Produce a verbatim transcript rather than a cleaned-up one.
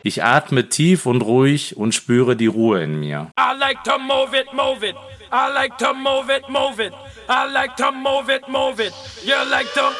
Ich atme tief und ruhig und spüre die Ruhe in mir. I like to move it, move it. I like to move it, move it. I like to move it, move it. You like to